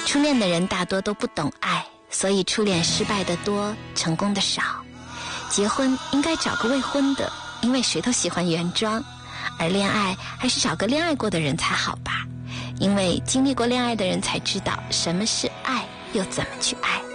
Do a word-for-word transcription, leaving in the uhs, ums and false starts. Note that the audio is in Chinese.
初恋的人大多都不懂爱，所以初恋失败的多，成功的少。结婚应该找个未婚的，因为谁都喜欢原装，而恋爱还是找个恋爱过的人才好吧，因为经历过恋爱的人才知道什么是爱，又怎么去爱。